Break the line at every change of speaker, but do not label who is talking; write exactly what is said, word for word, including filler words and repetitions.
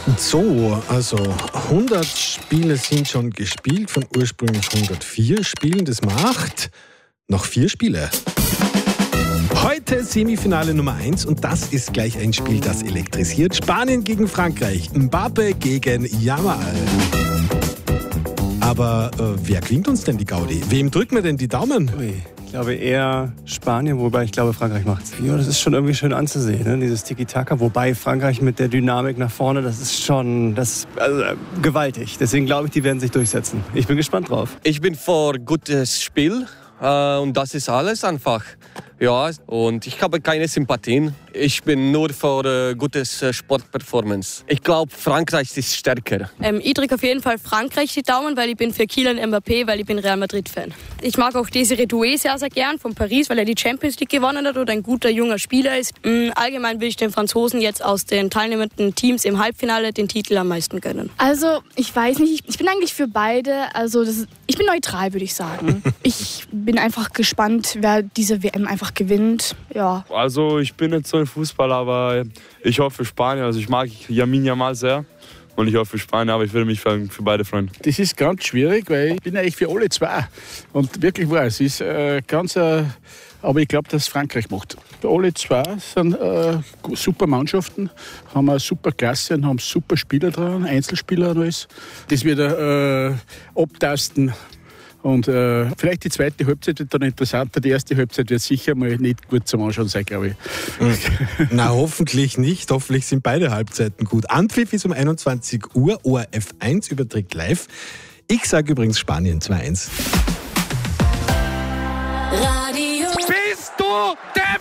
So, also hundert Spiele sind schon gespielt, von ursprünglich hundertvier Spielen. Das macht noch vier Spiele. Heute Semifinale Nummer eins und das ist gleich ein Spiel, das elektrisiert. Spanien gegen Frankreich, Mbappe gegen Yamal. Aber äh, wer gewinnt uns denn die Gaudi? Wem drücken wir denn die Daumen?
Ui. Ich glaube eher Spanien, wobei ich glaube Frankreich macht's. Ja, das ist schon irgendwie schön anzusehen, ne? Dieses Tiki-Taka. Wobei Frankreich mit der Dynamik nach vorne, das ist schon das ist, also, gewaltig. Deswegen glaube ich, die werden sich durchsetzen. Ich bin gespannt drauf.
Ich bin für gutes Spiel äh, und das ist alles einfach. Ja, und ich habe keine Sympathien. Ich bin nur für äh, gutes äh, Sportperformance. Ich glaube, Frankreich ist stärker.
Ähm, ich drücke auf jeden Fall Frankreich die Daumen, weil ich bin für Kylian Mbappé, weil ich bin Real Madrid-Fan. Ich mag auch Desiré Doué sehr, sehr gern von Paris, weil er die Champions League gewonnen hat und ein guter, junger Spieler ist. Ähm, allgemein will ich den Franzosen jetzt aus den teilnehmenden Teams im Halbfinale den Titel am meisten gönnen.
Also, ich weiß nicht, ich bin eigentlich für beide. Also, das ist, ich bin neutral, würde ich sagen. Ich bin einfach gespannt, wer diese W M einfach gewinnt. Ja.
Also, ich bin jetzt so ein Fußballer, aber ich hoffe für Spanien. Also, ich mag Lamine Yamal sehr. Und ich hoffe für Spanien, aber ich würde mich für, für beide freuen.
Das ist ganz schwierig, weil ich bin eigentlich für alle zwei. Und wirklich wahr, es ist äh, ganz... Äh, aber ich glaube, dass Frankreich macht. Alle zwei sind äh, super Mannschaften, haben eine super Klasse und haben super Spieler dran, Einzelspieler und alles. Das wird äh, abtasten. Und äh, vielleicht die zweite Halbzeit wird dann interessanter. Die erste Halbzeit wird sicher mal nicht gut zum Anschauen sein, glaube ich.
Na, hoffentlich nicht. Hoffentlich sind beide Halbzeiten gut. Anpfiff ist um einundzwanzig Uhr. O R F eins überträgt live. Ich sage übrigens Spanien zwei eins.
Radio.
Bist du deppert?